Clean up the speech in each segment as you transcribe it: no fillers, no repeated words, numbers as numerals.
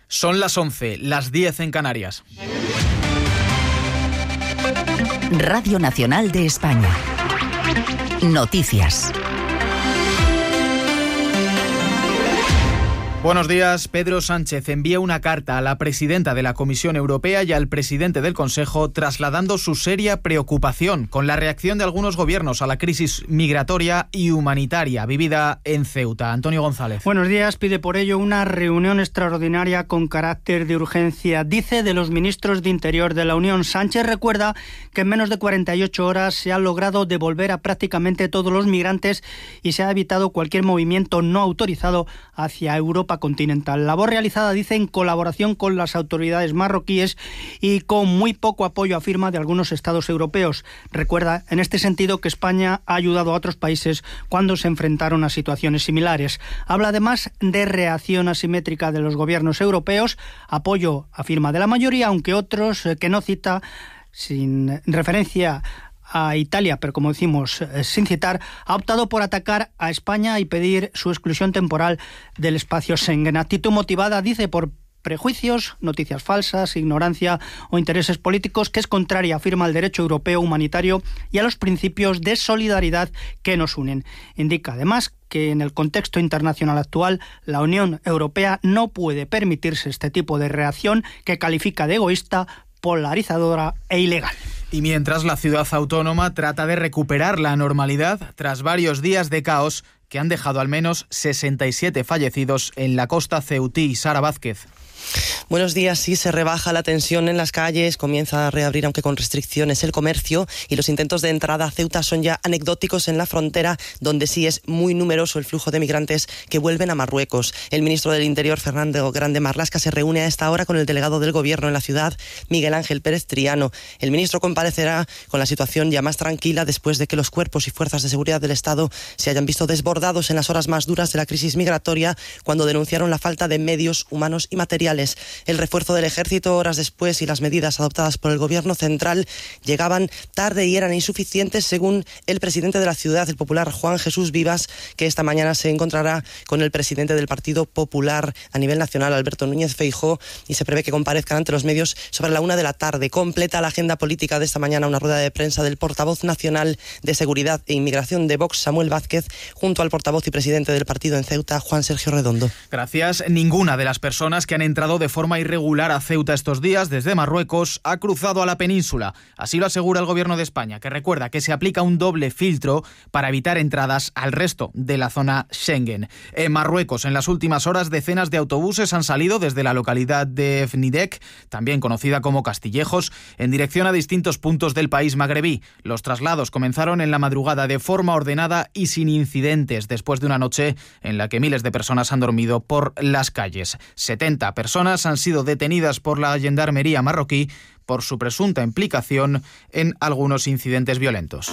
Son las 11, las 10 en Canarias. Radio Nacional de España. Noticias. Buenos días. Pedro Sánchez envía una carta a la presidenta de la Comisión Europea y al presidente del Consejo trasladando su seria preocupación con la reacción de algunos gobiernos a la crisis migratoria y humanitaria vivida en Ceuta. Antonio González. Buenos días. Pide por ello una reunión extraordinaria con carácter de urgencia. Dice de los ministros de Interior de la Unión. Sánchez recuerda que en menos de 48 horas se ha logrado devolver a prácticamente todos los migrantes y se ha evitado cualquier movimiento no autorizado hacia Europa continental. Labor realizada, dice, en colaboración con las autoridades marroquíes y con muy poco apoyo, afirma, de algunos estados europeos. Recuerda, en este sentido, que España ha ayudado a otros países cuando se enfrentaron a situaciones similares. Habla además de reacción asimétrica de los gobiernos europeos, apoyo, afirma, de la mayoría, aunque otros que no cita, sin referencia a Italia, pero como decimos, sin citar, ha optado por atacar a España y pedir su exclusión temporal del espacio Schengen. Actitud motivada, dice, por prejuicios, noticias falsas, ignorancia o intereses políticos, que es contraria, afirma, al derecho europeo humanitario y a los principios de solidaridad que nos unen. Indica además que en el contexto internacional actual la Unión Europea no puede permitirse este tipo de reacción que califica de egoísta, polarizadora e ilegal. Y mientras la ciudad autónoma trata de recuperar la normalidad tras varios días de caos que han dejado al menos 67 fallecidos en la costa ceutí. Sara Vázquez. Buenos días. Sí, se rebaja la tensión en las calles, comienza a reabrir, aunque con restricciones, el comercio, y los intentos de entrada a Ceuta son ya anecdóticos en la frontera, donde sí es muy numeroso el flujo de migrantes que vuelven a Marruecos. El ministro del Interior, Fernando Grande Marlaska, se reúne a esta hora con el delegado del Gobierno en la ciudad, Miguel Ángel Pérez Triano. El ministro comparecerá con la situación ya más tranquila después de que los cuerpos y fuerzas de seguridad del Estado se hayan visto desbordados en las horas más duras de la crisis migratoria, cuando denunciaron la falta de medios humanos y materiales. El refuerzo del ejército horas después y las medidas adoptadas por el Gobierno central llegaban tarde y eran insuficientes, según el presidente de la ciudad, el popular Juan Jesús Vivas, que esta mañana se encontrará con el presidente del Partido Popular a nivel nacional, Alberto Núñez Feijóo, y se prevé que comparezcan ante los medios sobre la 1 p.m. Completa la agenda política de esta mañana una rueda de prensa del portavoz nacional de Seguridad e Inmigración de Vox, Samuel Vázquez, junto al portavoz y presidente del partido en Ceuta, Juan Sergio Redondo. Gracias. Ninguna de las personas que han entrado de forma irregular a Ceuta estos días desde Marruecos ha cruzado a la península. Así lo asegura el Gobierno de España, que recuerda que se aplica un doble filtro para evitar entradas al resto de la zona Schengen. En Marruecos, en las últimas horas, decenas de autobuses han salido desde la localidad de Fnidek, también conocida como Castillejos, en dirección a distintos puntos del país magrebí. Los traslados comenzaron en la madrugada de forma ordenada y sin incidentes, después de una noche en la que miles de personas han dormido por las calles. 70 personas han sido detenidas por la gendarmería marroquí por su presunta implicación en algunos incidentes violentos.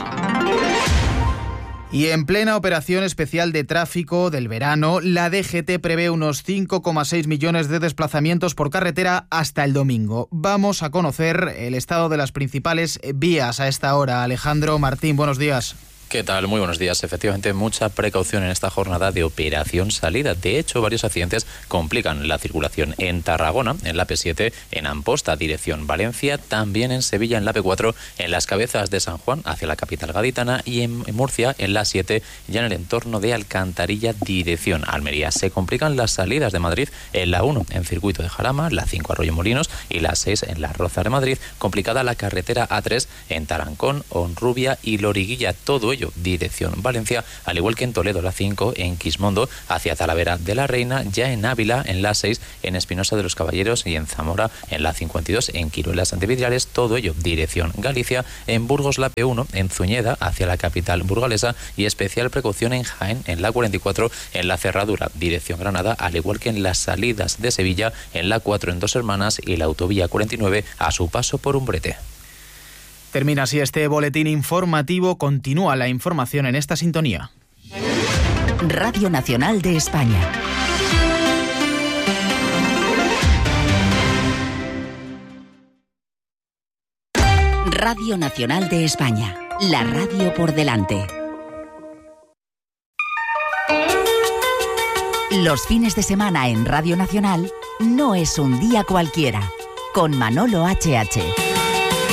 Y en plena operación especial de tráfico del verano, la DGT prevé unos 5,6 millones de desplazamientos por carretera hasta el domingo. Vamos a conocer el estado de las principales vías a esta hora. Alejandro Martín, buenos días. ¿Qué tal? Muy buenos días. Efectivamente, mucha precaución en esta jornada de operación salida. De hecho, varios accidentes complican la circulación en Tarragona, en la P7, en Amposta, dirección Valencia, también en Sevilla, en la P4, en las Cabezas de San Juan, hacia la capital gaditana, y en Murcia, en la 7, ya en el entorno de Alcantarilla, dirección Almería. Se complican las salidas de Madrid en la 1, en Circuito de Jarama, la 5, Arroyo-Molinos, y la 6, en Las Rozas de Madrid. Complicada la carretera A3 en Tarancón, Honrubia y Loriguilla. Todo ello dirección Valencia, al igual que en Toledo, la 5, en Quismondo, hacia Talavera de la Reina, ya en Ávila, en la 6, en Espinosa de los Caballeros, y en Zamora, en la 52, en Quiruelas de Vidrales. Todo ello dirección Galicia. En Burgos, la P1, en Zuñeda, hacia la capital burgalesa, y especial precaución en Jaén, en la 44, en la Cerradura, dirección Granada, al igual que en las salidas de Sevilla, en la 4, en Dos Hermanas, y la autovía 49, a su paso por Umbrete. Termina así este boletín informativo. Continúa la información en esta sintonía. Radio Nacional de España. Radio Nacional de España. La radio por delante. Los fines de semana en Radio Nacional, no es un día cualquiera. Con Manolo HH.